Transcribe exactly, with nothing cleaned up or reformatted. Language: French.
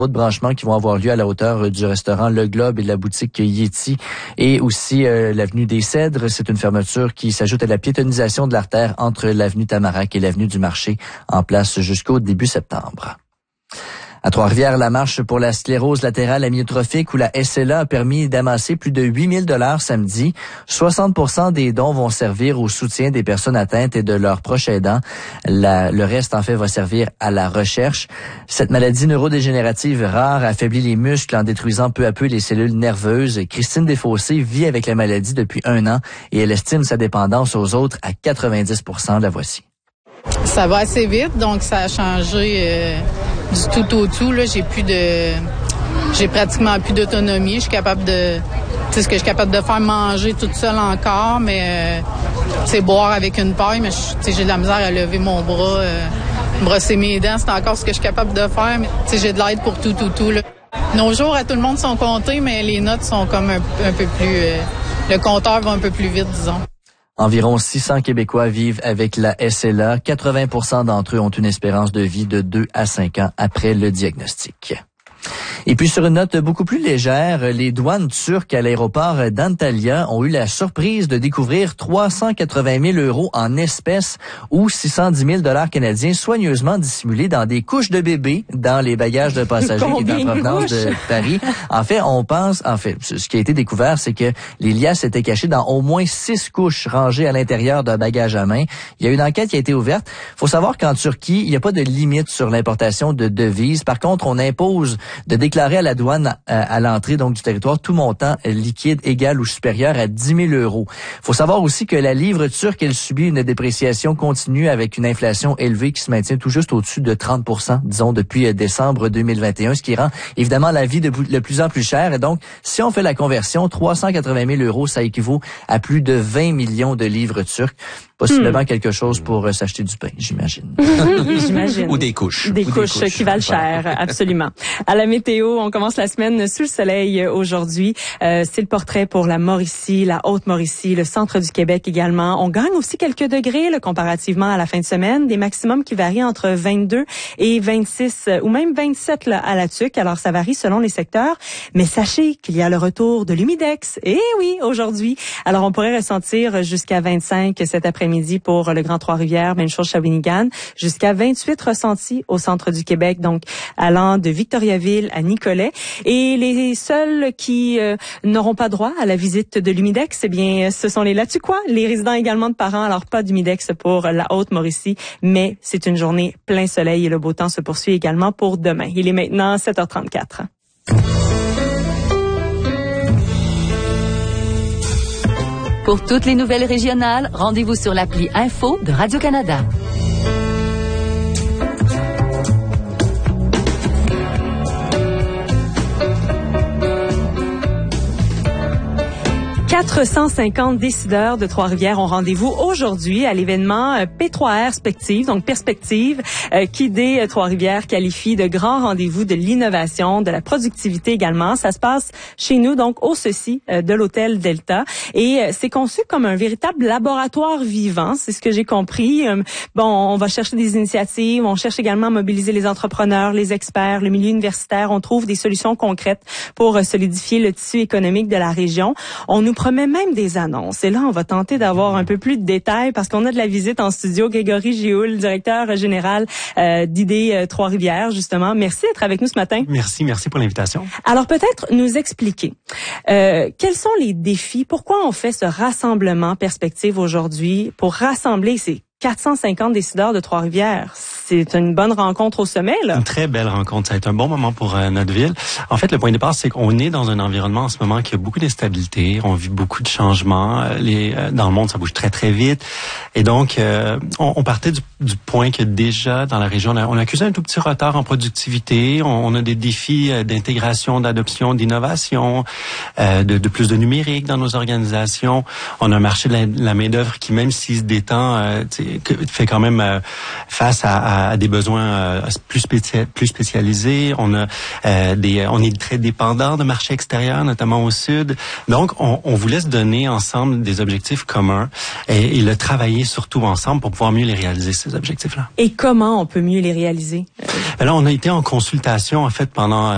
D'autres branchements qui vont avoir lieu à la hauteur du restaurant Le Globe et de la boutique Yeti et aussi euh, l'avenue des Cèdres. C'est une fermeture qui s'ajoute à la piétonnisation de l'artère entre l'avenue Tamarack et l'avenue du Marché en place jusqu'au début septembre. À Trois-Rivières, la marche pour la sclérose latérale amyotrophique ou la S L A a permis d'amasser plus de huit mille dollars samedi. soixante pour cent des dons vont servir au soutien des personnes atteintes et de leurs proches aidants. La, le reste, en fait, va servir à la recherche. Cette maladie neurodégénérative rare affaiblit les muscles en détruisant peu à peu les cellules nerveuses. Christine Desfossés vit avec la maladie depuis un an et elle estime sa dépendance aux autres à quatre-vingt-dix pour cent. La voici. Ça va assez vite, donc ça a changé euh, du tout au tout. Là, j'ai plus de, j'ai pratiquement plus d'autonomie. Je suis capable de, tu sais, ce que je suis capable de faire, manger toute seule encore, mais euh, c'est boire avec une paille. Mais tu sais, j'ai de la misère à lever mon bras, euh, brosser mes dents, c'est encore ce que je suis capable de faire. Mais tu sais, j'ai de l'aide pour tout, tout, tout. Là. Nos jours à tout le monde sont comptés, mais les notes sont comme un, un peu plus, euh, le compteur va un peu plus vite, disons. Environ six cents Québécois vivent avec la S L A. quatre-vingts pour cent d'entre eux ont une espérance de vie de deux à cinq ans après le diagnostic. Et puis sur une note beaucoup plus légère, les douanes turques à l'aéroport d'Antalya ont eu la surprise de découvrir trois cent quatre-vingt mille euros en espèces ou six cent dix mille dollars canadiens soigneusement dissimulés dans des couches de bébés dans les bagages de passagers qui étaient en provenance de Paris. En fait, on pense, en fait, ce qui a été découvert, c'est que les liasses étaient cachées dans au moins six couches rangées à l'intérieur d'un bagage à main. Il y a une enquête qui a été ouverte. Faut savoir qu'en Turquie, il n'y a pas de limite sur l'importation de devises. Par contre, on impose de déclarer à la douane à, à l'entrée donc du territoire tout montant liquide égal ou supérieur à dix mille euros. Il faut savoir aussi que la livre turque, elle subit une dépréciation continue avec une inflation élevée qui se maintient tout juste au-dessus de trente pour cent, disons, depuis décembre deux mille vingt et un, ce qui rend évidemment la vie de, de plus en plus chère. Et donc, si on fait la conversion, trois cent quatre-vingt mille euros, ça équivaut à plus de vingt millions de livres turcs. Possiblement hmm. quelque chose pour euh, s'acheter du pain, j'imagine. J'imagine. Ou des couches. Des, Ou couches, des couches qui valent cher, absolument. À la météo, on commence la semaine sous le soleil aujourd'hui. Euh, c'est le portrait pour la Mauricie, la Haute-Mauricie, le centre du Québec également. On gagne aussi quelques degrés là, comparativement à la fin de semaine. Des maximums qui varient entre vingt-deux et vingt-six ou même vingt-sept là, à la Tuque. Alors, ça varie selon les secteurs. Mais sachez qu'il y a le retour de l'humidex. Eh oui, aujourd'hui. Alors, on pourrait ressentir jusqu'à vingt-cinq cet après-midi pour le Grand Trois-Rivières, même chose Shawinigan, jusqu'à vingt-huit ressentis au centre du Québec, donc allant de Victoriaville à Nicolet. Et les seuls qui euh, n'auront pas droit à la visite de l'humidex, eh bien, ce sont les Latuquois, les résidents également de Parent. Alors, pas d'humidex pour la Haute-Mauricie, mais c'est une journée plein soleil et le beau temps se poursuit également pour demain. Il est maintenant sept heures trente-quatre. Pour toutes les nouvelles régionales, rendez-vous sur l'appli Info de Radio-Canada. quatre cent cinquante décideurs de Trois-Rivières ont rendez-vous aujourd'hui à l'événement P trois R Perspective, donc Perspective, euh, qui dès Trois-Rivières qualifie de grand rendez-vous de l'innovation, de la productivité également. Ça se passe chez nous, donc au ceci euh, de l'hôtel Delta, et euh, c'est conçu comme un véritable laboratoire vivant. C'est ce que j'ai compris. Euh, bon, on va chercher des initiatives, on cherche également à mobiliser les entrepreneurs, les experts, le milieu universitaire. On trouve des solutions concrètes pour euh, solidifier le tissu économique de la région. On nous promet même des annonces. Et là, on va tenter d'avoir un peu plus de détails parce qu'on a de la visite en studio. Grégory Gioul, directeur général euh, d'Idées euh, Trois-Rivières, justement. Merci d'être avec nous ce matin. Merci, merci pour l'invitation. Alors, peut-être nous expliquer euh, quels sont les défis, pourquoi on fait ce rassemblement Perspective aujourd'hui pour rassembler ces quatre cent cinquante décideurs de Trois-Rivières. C'est une bonne rencontre au sommet, là. Une très belle rencontre. Ça va être un bon moment pour euh, notre ville. En fait, le point de départ, c'est qu'on est dans un environnement en ce moment qui a beaucoup d'instabilité. On vit beaucoup de changements. Les, euh, dans le monde, ça bouge très, très vite. Et donc, euh, on, on partait du, du point que déjà, dans la région, on, a, on accusait un tout petit retard en productivité. On, on a des défis d'intégration, d'adoption, d'innovation, euh, de, de plus de numérique dans nos organisations. On a un marché de la, la main-d'œuvre qui, même s'il se détend, euh, fait quand même euh, face à, à, à des besoins euh, plus, spécial, plus spécialisés. On a euh, des, on est très dépendant de marchés extérieurs, notamment au sud. Donc, on, on voulait se donner ensemble des objectifs communs et, et le travailler surtout ensemble pour pouvoir mieux les réaliser, ces objectifs-là. Et comment on peut mieux les réaliser? Ben là, on a été en consultation, en fait, pendant